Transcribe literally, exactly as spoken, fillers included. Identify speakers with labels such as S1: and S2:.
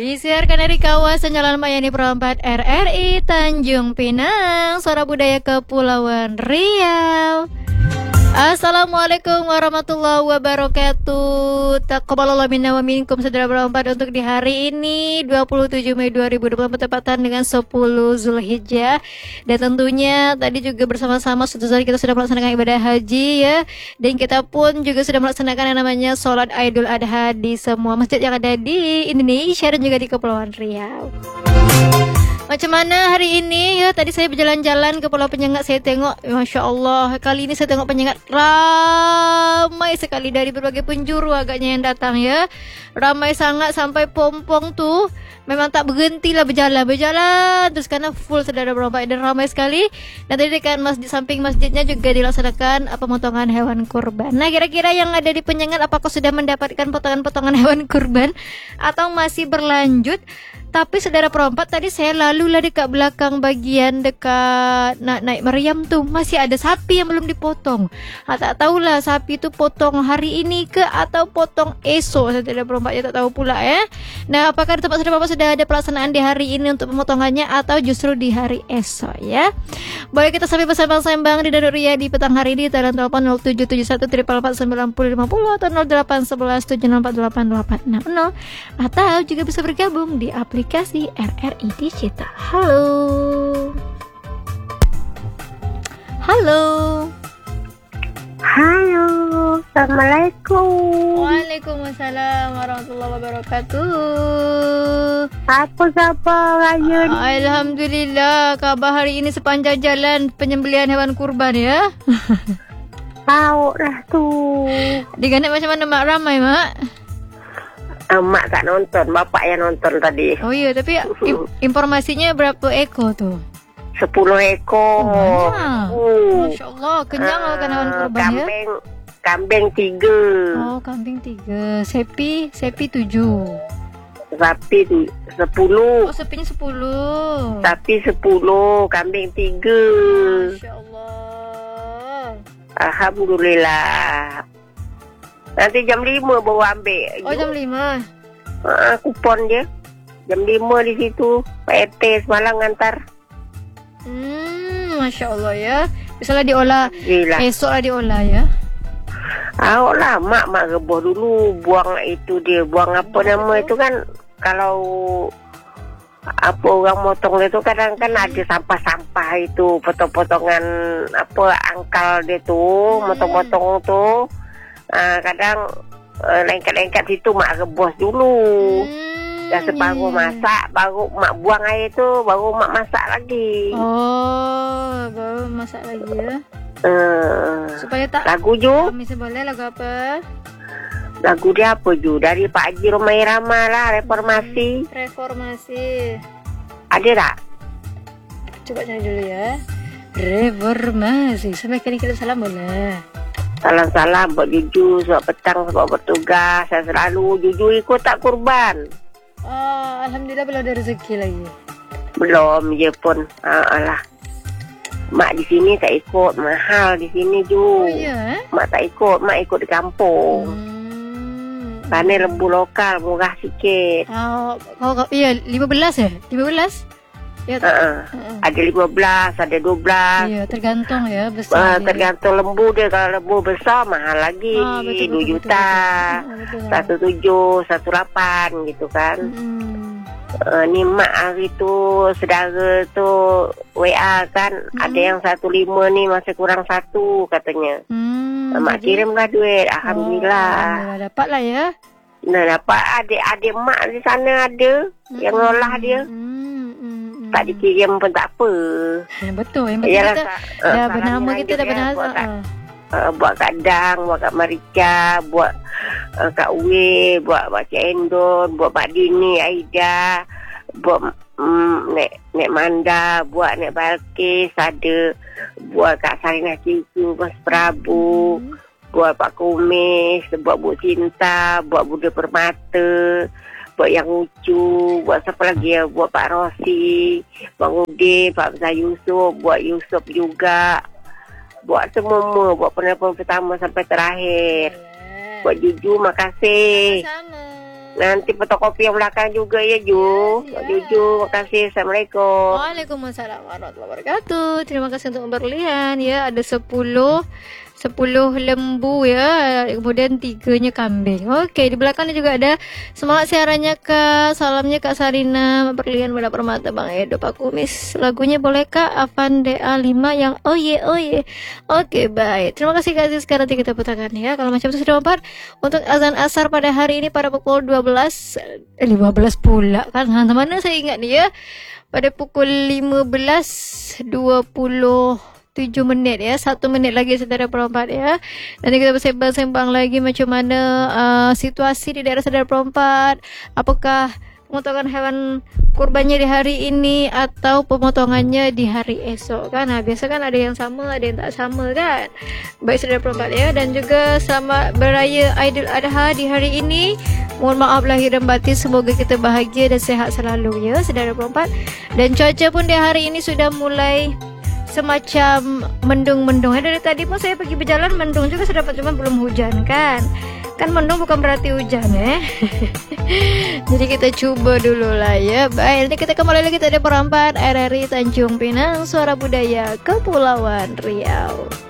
S1: Disiarkan dari kawasan Jalan Mayani Perempat R R I Tanjung Pinang, Suara Budaya Kepulauan Riau. Assalamualaikum warahmatullahi wabarakatuh. Taqabbalallahu minna wa minkum saudara berempat untuk di hari ini dua puluh tujuh Mei dua ribu dua puluh empat tepatan dengan sepuluh Zulhijjah. Dan tentunya tadi juga bersama-sama suatu saat kita sudah melaksanakan ibadah haji ya. Dan kita pun juga sudah melaksanakan yang namanya sholat Idul Adha di semua masjid yang ada di Indonesia dan juga di Kepulauan Riau. Macam mana hari ini ya? Tadi saya berjalan-jalan ke Pulau Penyengat, saya tengok, Masya Allah, kali ini saya tengok Penyengat ramai sekali dari berbagai penjuru agaknya yang datang ya. Ramai sangat sampai pompong tuh memang tak berhenti lah berjalan berjalan terus karena full saudara berompak dan ramai sekali. Dan tadi dekat masjid, samping masjidnya juga dilaksanakan pemotongan hewan kurban. Nah, kira-kira yang ada di Penyengat apakah sudah mendapatkan potongan-potongan hewan kurban atau masih berlanjut? Tapi saudara perompak, tadi saya lalulah dekat belakang bagian dekat nak naik meriam tuh masih ada sapi yang belum dipotong. Ha, tak tahulah sapi tu potong hari ini ke atau potong esok, saudara perompak, ya tak tahu pula ya. Nah, apakah di tempat saudara perompak sudah ada pelaksanaan di hari ini untuk pemotongannya atau justru di hari esok ya? Boleh kita sambil bersembang-sembang di Danur Ria di petang hari ini, talian telepon nol tujuh tujuh satu tiga empat sembilan nol lima nol atau nol delapan satu satu tujuh nol empat delapan delapan enam nol, atau juga bisa bergabung di aplikasi aplikasi R R I Digital. Halo. Halo.
S2: Halo. Assalamualaikum.
S1: Waalaikumsalam warahmatullahi wabarakatuh.
S2: Apa khabar Ayun?
S1: Alhamdulillah. Khabar hari ini sepanjang jalan penyembelihan hewan kurban ya.
S2: Tahu lah tu.
S1: Diganak macam mana mak, ramai mak?
S2: Uh, mak tak nonton, bapak yang nonton tadi.
S1: Oh iya, tapi im- informasinya berapa ekor tuh?
S2: Sepuluh ekor.
S1: Oh,
S2: uh.
S1: Masya Allah, kenyang uh, kan hewan kurban
S2: kambing,
S1: ya?
S2: Kambing tiga.
S1: Oh, kambing tiga. Sepi, sepi tujuh.
S2: Sapi tu sepuluh.
S1: Oh, sepinya sepuluh.
S2: Sapi sepuluh, kambing tiga.
S1: Masya Allah.
S2: Alhamdulillah. Nanti jam lima baru ambil.
S1: Oh, jam lima.
S2: Uh, kupon dia. Jam lima di situ. Pak R T semalam ngantar.
S1: Hmm, Masya Allah ya. Biasalah diolah. Esok lah diolah ya.
S2: Ah, lah mak mak rebus dulu, buang itu dia, buang apa oh, nama itu kan kalau apa orang motong itu kadang kan hmm. ada sampah-sampah itu, potong-potongan apa angkal dia tuh, hmm. motong-motong tuh. Uh, kadang uh, lengkat-lengkat situ mak rebus dulu. Hmm, dah separuh yeah. masak, baru mak buang air tu, baru mak masak lagi.
S1: Oh, baru masak lagi ya.
S2: Uh,
S1: Supaya tak
S2: lagu Ju.
S1: Kami seboleh lagu apa?
S2: Lagu dia apa Ju? Dari Pak Haji Romai Rama lah, Reformasi.
S1: Hmm, reformasi.
S2: Ada tak?
S1: Coba cari dulu ya. Reformasi. Sampai kali kita salam boleh.
S2: Salam-salam buat Juju sebab petang sebab bertugas. Saya selalu Juju ikut tak kurban.
S1: Oh, Alhamdulillah belum ada rezeki lagi.
S2: Belum je pun. Ah, alah. Mak di sini tak ikut, mahal di sini Ju.
S1: Oh iya.
S2: Mak tak ikut, mak ikut di kampung.
S1: Hmm.
S2: Sana lembu lokal murah sikit.
S1: Oh, oh, iya lima belas ya? lima belas? Ya,
S2: uh-uh. uh-uh. Ada lima belas, ada dua belas.
S1: Iya, tergantung ya besar.
S2: Uh, tergantung lembu dia. Kalau lembu besar mahal lagi. Ah, betul, dua betul, juta, betul, betul. Oh, satu tujuh, satu lapan gitu kan. Hmm. Uh, ni mak hari tu saudara tu W A kan, hmm. ada yang satu lima ni masih kurang satu katanya. Hmm, uh, mak jadi kirimlah duit. Alhamdulillah.
S1: Oh, Alhamdulillah dapat lah ya.
S2: Nah, dapat adik-adik mak di sana ada hmm. yang ngolah dia. Hmm. Tak dikirim pun tak apa.
S1: Betul. Yang penting kita uh, dah bernama, kita dah bernama.
S2: Buat, kat, uh, buat kat Dang, buat kat Marica, buat uh, kat Uwe, buat Mak Cik Endon, buat Mak Dini, Aida, buat um, Nek, Nek Manda, buat Nek Balkis, ada buat Kak Sarinah Ciku, Mas Prabu, hmm. buat Pak Kumis, buat Bu Cinta, buat Buddha Permata, buat Yang Ucu, buat siapa lagi ya, buat Pak Rosi, Bang Udin, Pak Besar Yusuf, buat Yusuf juga, buat semua, buat penelpon pertama sampai terakhir. Yeah. Buat Juju, makasih.
S1: Sama-sama.
S2: nanti fotokopi yang belakang juga ya Ju.
S1: Ya.
S2: Juju, makasih. Assalamualaikum.
S1: Waalaikumsalam warahmatullahi wabarakatuh. Terima kasih untuk pembelian ya. Ada sepuluh sepuluh lembu ya, kemudian tiganya kambing. Oke, di belakangnya juga ada semangat siarannya Kak, salamnya Kak Sarina, berlian pada permata Bang Edo Pak Kumis. Lagunya boleh Kak Avan D A lima yang oh ye oh ye. Oke, baik. Terima kasih Kak Siska, nanti kita putarkan ya. Kalau macam itu sudah empat untuk azan asar pada hari ini pada pukul dua belas eh lima belas pula kan. Mana saya ingat nih ya. Pada pukul lima belas dua puluh tujuh menit ya, satu menit lagi saudara perempat ya. Nanti kita bersembang-sembang lagi macam mana uh, situasi di daerah saudara perempat. Apakah pemotongan hewan kurbannya di hari ini atau pemotongannya di hari esok kan. Nah, biasa kan ada yang sama, ada yang tak sama kan. Baik saudara perempat ya, dan juga selamat beraya Aidil Adha di hari ini. Mohon maaf lahir dan batin, semoga kita bahagia dan sehat selalu ya saudara perempat. Dan cuaca pun di hari ini sudah mulai semacam mendung-mendung. Eh, dari tadi pun saya pergi berjalan mendung juga saya dapat, cuma belum hujan kan. Kan mendung bukan berarti hujan eh. Jadi kita coba dulu lah ya. Baik, nanti kita kembali lagi pada perempat R R I Tanjung Pinang, Suara Budaya Kepulauan Riau.